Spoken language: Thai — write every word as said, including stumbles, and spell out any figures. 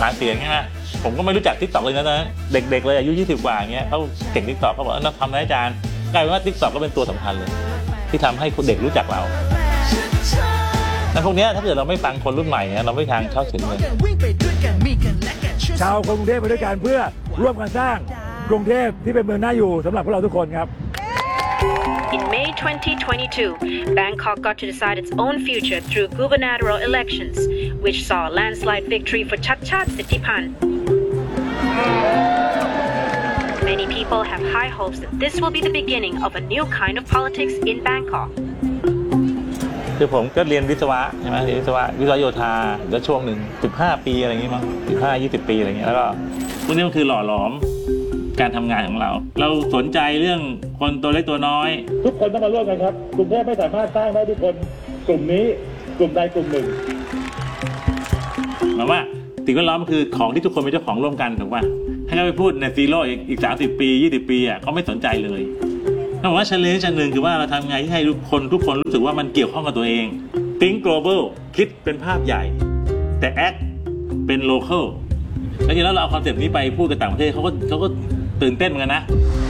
านเสียงใช่ไหมผมก็ไม่รู้จัก TikTok เลยนะตอนนั้นเด็กๆเลยอายุยี่สิบกว่าอย่างเงี้ยเขาเก่ง TikTok เขาบอกว่าทำให้อาจารย์กลายเป็นว่า TikTok ก็เป็นตัวสำคัญเลยที่ทำให้คนเด็กรู้จักเราแต่พวกนี้ถ้าเกิดเราไม่ฟังคนรุ่นใหม่เนี่ยเราไม่ทางเข้าถึงเลยชาวกรุงเทพไปด้วยกันเพื่อร่วมกันสร้างกรุงเทพที่เป็นเมืองน่าอยู่สำหรับพวกเราทุกคนครับ In May twenty twenty-two, Bangkok got to decide its own future through gubernatorial elections, which saw a landslide victory for Chhatchhat Sittipan. Many people have high hopes that this will be the beginning of a new kind of politics in Bangkok. คือผมก็เรียนวิศวะใช่ไหมเรียนวิศวะวิศวะโยธาแล้วช่วงหนึ่งสิบห้าปีอะไรอย่างงี้มั้งสิบห้ายี่สิบปีอะไรอย่างเงี้ยแล้วก็พวกนี้มันคือหล่อหลอมการทำงานของเราเราสนใจเรื่องคนตัวเล็กตัวน้อยทุกคนต้องมาร่วมกันครับกรุงเทพไม่สามารถสร้างได้ทุกคนกลุ่มนี้กลุ่มใดกลุ่มหนึ่งหมายว่าสิ่งแวดล้อมคือของที่ทุกคนเป็นเจ้าของร่วมกันถูกป่ะให้เขาไปพูดในซีโร่อีกสามสิบปียี่สิบปีอ่ะเขาไม่สนใจเลยถ้าบอกว่าเชลเลนจ์อันหนึ่งคือว่าเราทำไงที่ให้ทุกคนทุกคนรู้สึกว่ามันเกี่ยวข้องกับตัวเอง Think global คิดเป็นภาพใหญ่แต่ act เป็น local แล้วทีนี้เราเอาคอนเซ็ปต์นี้ไปพูดกับต่างประเทศเขาก็เขาก็ตื่นเต้นเหมือนกันนะ